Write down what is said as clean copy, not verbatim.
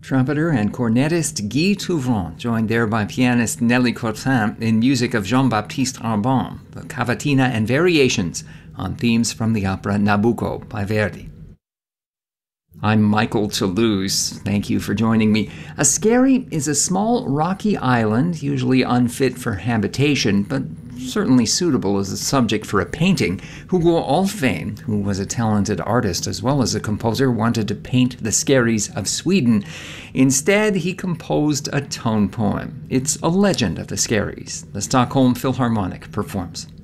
Trumpeter and cornetist Guy Touvrant, joined there by pianist Nelly Cortin in music of Jean-Baptiste Arbon, the cavatina and variations on themes from the opera Nabucco by Verdi. I'm Michael Toulouse. Thank you for joining me. Ascari is a small rocky island, usually unfit for habitation, but certainly suitable as a subject for a painting. Hugo Olfvén, who was a talented artist as well as a composer, wanted to paint the Skerries of Sweden. Instead, he composed a tone poem. It's a legend of the Skerries. The Stockholm Philharmonic performs.